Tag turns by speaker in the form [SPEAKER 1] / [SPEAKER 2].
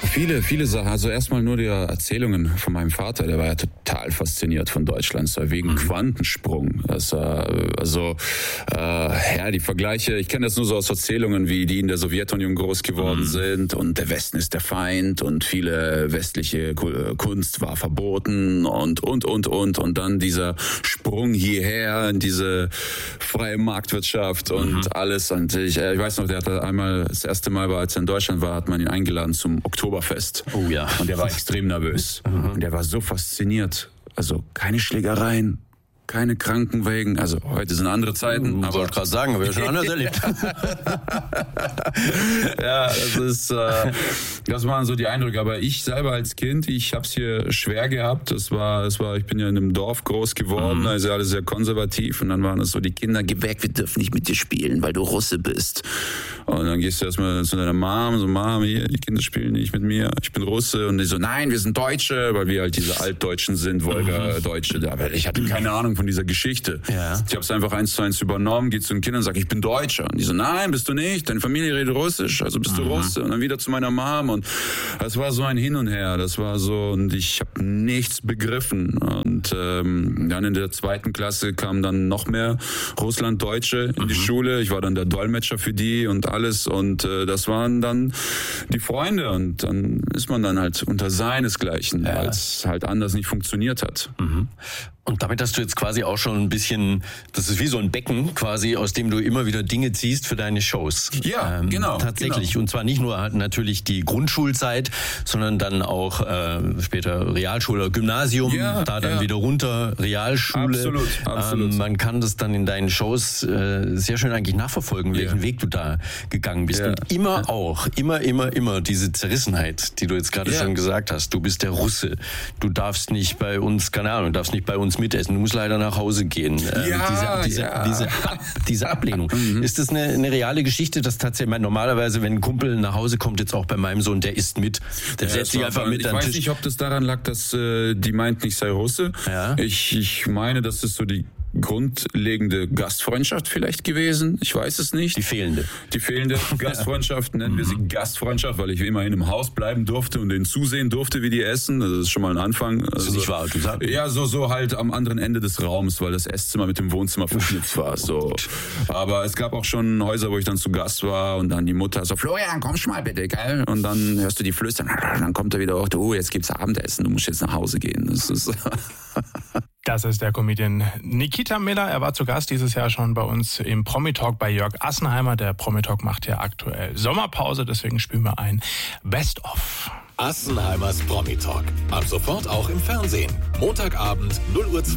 [SPEAKER 1] Viele Sachen. Also erstmal nur die Erzählungen von meinem Vater, der war ja total fasziniert von Deutschland. Das war wegen Quantensprung. Das war, die Vergleiche, ich kenne das nur so aus Erzählungen, wie die in der Sowjetunion groß geworden sind und der Westen ist der Feind und viele westliche Kunst war verboten und dann dieser Sprung hierher in diese freie Marktwirtschaft und alles. Und ich weiß noch, der hatte einmal, das erste Mal war, als er in Deutschland war, hat man ihn eingeladen zum Oktoberfest.
[SPEAKER 2] Oh ja.
[SPEAKER 1] Und der war extrem nervös. Und der war so fasziniert. Also keine Schlägereien, keine Krankenwägen. Also heute sind andere Zeiten.
[SPEAKER 2] Ich wollte gerade sagen, habe ich ja schon anders erlebt.
[SPEAKER 1] Ja, das waren so die Eindrücke. Aber ich selber als Kind, ich habe es hier schwer gehabt. Ich bin ja in einem Dorf groß geworden, also alles sehr konservativ. Und dann waren es so die Kinder, geh weg, wir dürfen nicht mit dir spielen, weil du Russe bist. Und dann gehst du erstmal zu deiner Mom, so Mom, hier, die Kinder spielen nicht mit mir, ich bin Russe. Und die so, nein, wir sind Deutsche, weil wir halt diese Altdeutschen sind, Wolga-Deutsche. Aber ich hatte keine Ahnung von dieser Geschichte.
[SPEAKER 2] Ja.
[SPEAKER 1] Ich habe es einfach 1:1 übernommen, gehe zu den Kindern und sage, ich bin Deutscher. Und die so, nein, bist du nicht, deine Familie redet Russisch, also bist du Russe. Und dann wieder zu meiner Mom und es war so ein Hin und Her, das war so, und ich habe nichts begriffen. Und dann in der 2. Klasse kamen dann noch mehr Russlanddeutsche in die Schule. Ich war dann der Dolmetscher für die und alles und das waren dann die Freunde und dann ist man dann halt unter seinesgleichen, weil es halt anders nicht funktioniert hat.
[SPEAKER 2] Und damit hast du jetzt quasi auch schon ein bisschen, das ist wie so ein Becken quasi, aus dem du immer wieder Dinge ziehst für deine Shows.
[SPEAKER 1] Ja, genau.
[SPEAKER 2] Tatsächlich.
[SPEAKER 1] Genau.
[SPEAKER 2] Und zwar nicht nur halt natürlich die Grundschulzeit, sondern dann auch später Realschule, Gymnasium, dann wieder runter, Realschule.
[SPEAKER 1] Absolut.
[SPEAKER 2] Man kann das dann in deinen Shows sehr schön eigentlich nachverfolgen, welchen Weg du da gegangen bist. Und immer diese Zerrissenheit, die du jetzt gerade schon gesagt hast. Du bist der Russe. Du darfst nicht bei uns, keine Ahnung, mitessen. Du musst leider nach Hause gehen. Diese Ablehnung. Ist das eine reale Geschichte, dass tatsächlich normalerweise, wenn ein Kumpel nach Hause kommt, jetzt auch bei meinem Sohn, der isst mit, der setzt sich einfach mit an den Tisch.
[SPEAKER 1] Ich weiß nicht, ob das daran lag, dass die meinten, ich sei Russe.
[SPEAKER 2] Ja.
[SPEAKER 1] Ich meine, das ist so die grundlegende Gastfreundschaft vielleicht gewesen. Ich weiß es nicht.
[SPEAKER 2] Die fehlende
[SPEAKER 1] Gastfreundschaft, nennen wir sie Gastfreundschaft, weil ich immerhin im Haus bleiben durfte und denen zusehen durfte, wie die essen. Das ist schon mal ein Anfang.
[SPEAKER 2] Das ist nicht wahr, du sagst.
[SPEAKER 1] Ja, so halt am anderen Ende des Raums, weil das Esszimmer mit dem Wohnzimmer verknüpft war. So. Aber es gab auch schon Häuser, wo ich dann zu Gast war und dann die Mutter so, Florian, komm schon mal bitte, gell? Und dann hörst du die flüstern, dann kommt er wieder auch, jetzt gibt's Abendessen, du musst jetzt nach Hause gehen.
[SPEAKER 3] Das ist der Comedian Nikita Miller. Er war zu Gast dieses Jahr schon bei uns im Promi-Talk bei Jörg Assenheimer. Der Promi-Talk macht ja aktuell Sommerpause, deswegen spielen wir ein Best-of.
[SPEAKER 4] Assenheimers Promi-Talk. Ab sofort auch im Fernsehen. Montagabend 0:02 Uhr